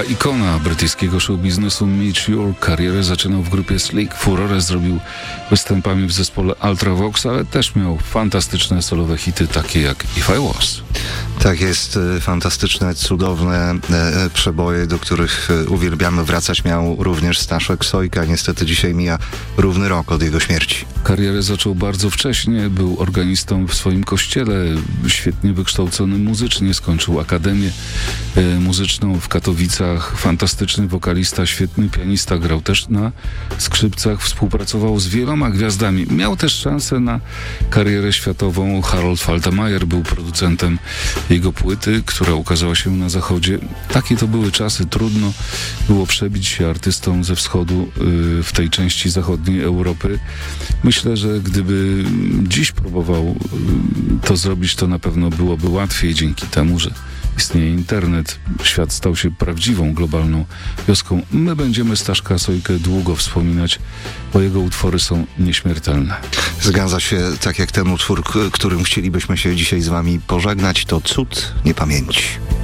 ikona brytyjskiego showbiznesu Mitch York karierę zaczynał w grupie Slick. Furorę zrobił występami w zespole Ultravox, ale też miał fantastyczne solowe hity takie jak If I Was. Tak jest, fantastyczne, cudowne przeboje, do których uwielbiamy wracać, miał również Staszek Sojka. Niestety dzisiaj mija równy rok od jego śmierci. Karierę zaczął bardzo wcześnie, był organistą w swoim kościele, świetnie wykształcony muzycznie, skończył akademię muzyczną w Katowicach, fantastyczny wokalista, świetny pianista, grał też na skrzypcach, współpracował z wieloma gwiazdami. Miał też szansę na karierę światową. Harold Faltermeyer był producentem jego płyty, która ukazała się na zachodzie. Takie to były czasy, trudno było przebić się artystom ze wschodu w tej części zachodniej Europy. Myślę, że gdyby dziś próbował to zrobić, to na pewno byłoby łatwiej dzięki temu, że istnieje internet. Świat stał się prawdziwą, globalną wioską. My będziemy Staszka Sojkę długo wspominać, bo jego utwory są nieśmiertelne. Zgadza się, tak jak ten utwór, którym chcielibyśmy się dzisiaj z wami pożegnać, to Cud Niepamięci.